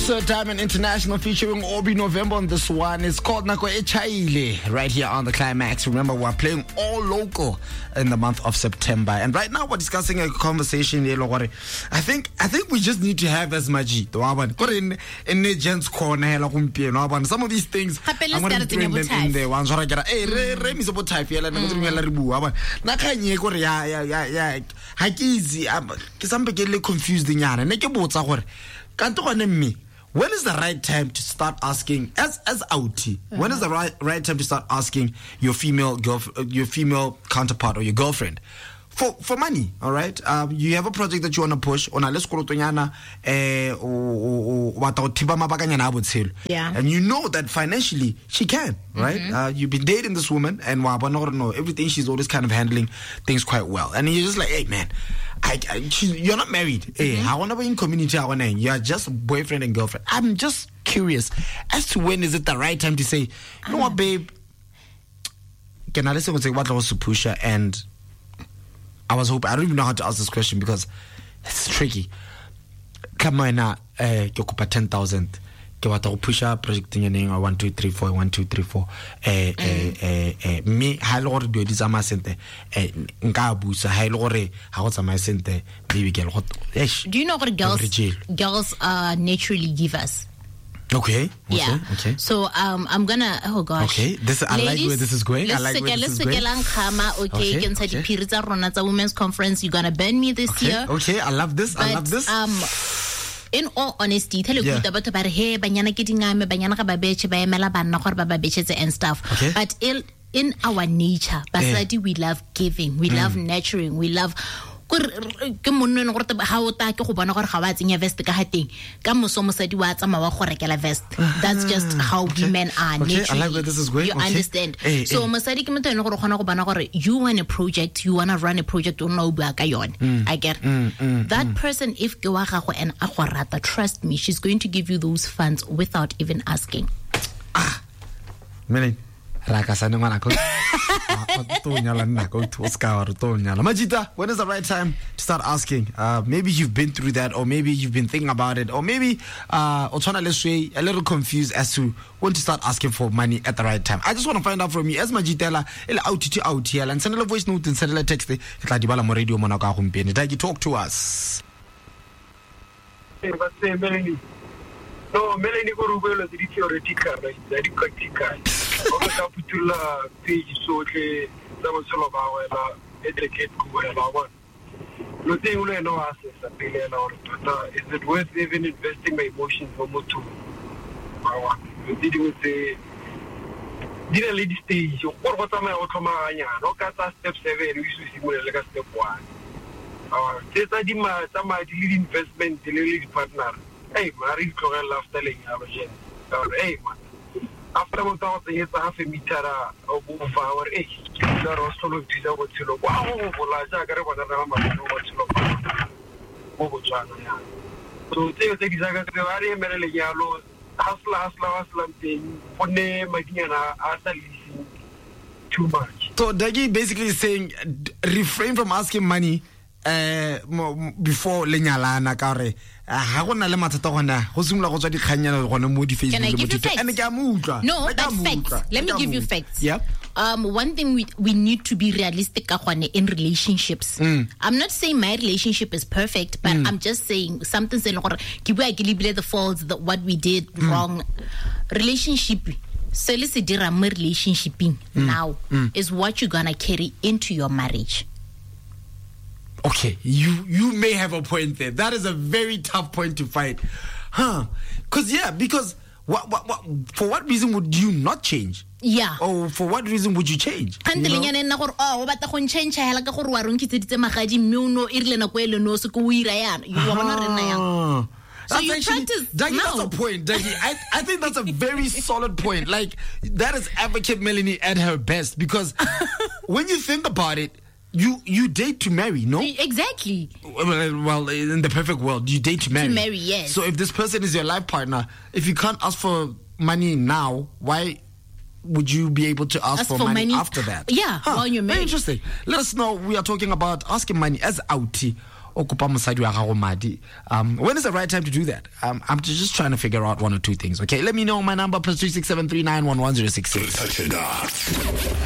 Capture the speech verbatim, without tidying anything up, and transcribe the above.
Sir Diamond International featuring Obi November on this one. It's called Nako Echaile right here on the Climax. Remember, we're playing all local in the month of September. And right now we're discussing a conversation here. I think I think we just need to have as maji. In in the gents corner, some of these things I'm going to bring them in there. Once I get a rem is about type here, and I'm going to rebu. Nakanye Korea, yeah, yeah, yeah. Hakizi, I'm getting confused in Yana. Make a boat. Can't me. When is the right time to start asking, as as outie? Uh-huh. When is the right right time to start asking your female girl, your female counterpart or your girlfriend for for money? All right, um, you have a project that you want to push on a let's call it eh or yeah, and you know that financially she can, right? Mm-hmm. Uh, you've been dating this woman, and know everything she's always kind of handling things quite well, and you're just like, hey man. I, I, you're not married. Mm-hmm. Hey, I want to be in community. You're just boyfriend and girlfriend. I'm just curious as to when is it the right time to say, you know what, babe? Can I listen to what I was to push her? And I was hoping, I don't even know how to ask this question because it's tricky. Come on now, uh, ten thousand. Ke batla go pusha project eng ene one two three four one two three four eh eh eh me ha le gore dio di tsama sente eh nka busa ha le gore ha go tsama sente baby girl go do you know what girls girls uh naturally give us? Okay. Yeah. Okay. So um, I'm gonna. Oh gosh. Okay. This I Ladies, like where this is going. I like where this is going. Okay. Okay. Okay. Women's conference. You're gonna burn me this okay. year. Okay. I love this. But, I love this. Um. In all honesty, tell you about about hey, banyana kitingame, banyana kababeche, bayamela banna kor bababeche and stuff. Okay. But in in our nature, basadi yeah. we love giving, we mm. love nurturing, we love. Ke monno ne gore ha o ta ke go bona gore ga wa tsenya vest ka hating ka moso mosadi wa tsama wa go rekela vest. That's just how okay. women are okay. naturally. I like where this is going. You okay. understand? Hey, so hey. mosadi ke motho ene gore gona go bona gore you want a project, you want to run a project o no bua ka yone. I get mm, mm, that mm. person if ke wa gago and a go rata, trust me, she's going to give you those funds without even asking. Ah. Meaning Majita, when is the right time to start asking? Uh, maybe you've been through that, or maybe you've been thinking about it, or maybe uh, a little confused as to when to start asking for money at the right time. I just want to find out from you. As Majitela, out to out here, and send a voice note and send a text. Talk to us. No, Melanie Gorubelo is theoretical, very practical. Over Capitula page so the Solo Bauer, educate Kuala one. Nothing will know us as a billion or is it worth even investing my emotions for more to our dealing with the dinner lady stage or what am I automaya? No cata step seven, we should see like a step one. Our sister Dima, some lead investment, the lead partner. Hey, Marie Corel love telling our gen. Hey, man. After one thousand years, half a meter of our age, there was solo teaser what you know. Wow, Laja, I want to know what you know. So, take the Zaga, the area, Merely Yellow, Hasla, Hasla, Haslam thing, Pone, Madina, Asa leasing too much. So, Dagi basically saying refrain from asking money. Uh, before lenyala na ka re ha gona le mathata gona go simula go tswa dikganyana gona mo di Facebook le mo Twitter and ke a mutla no but facts let me give you facts yeah um one thing we we need to be realistic ka gone in relationships mm. I'm not saying my relationship is perfect but mm. I'm just saying something saying gore ke bua ke lebile the faults that what we did mm. wrong relationship so let's say dira mo relationshiping mm. now mm. is what you're gonna carry into your marriage. Okay, you you may have a point there. That is a very tough point to fight, huh? Because yeah, because what, what what for what reason would you not change? Yeah. Or for what reason would you change? You know? Oh, but the change hela ka gore wa rong kitse ditse magadi mme no irile na go ele no se go ira yana. You want to rena yang. So you actually, practice. Dagi, no. that's a point, Dagi. I, I think that's a very solid point. Like, that is advocate Melanie at her best. Because when you think about it, You you date to marry, no? Exactly. Well, in the perfect world, you date to marry. To marry, yes. So if this person is your life partner, if you can't ask for money now, why would you be able to ask, ask for, for money, money after that? Yeah, huh. While you're married. Very interesting. Let us know. We are talking about asking money as outie o kopa mosadi wa gago madi, um, when is the right time to do that? Um, I'm just trying to figure out one or two things. Okay, let me know my number plus three six seven three nine one one zero six six.